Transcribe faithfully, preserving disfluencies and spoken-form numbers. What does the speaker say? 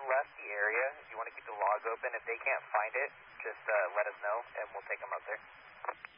left the area. If you want to keep the log open, if they can't find it, just uh, let us know, and we'll take them up there.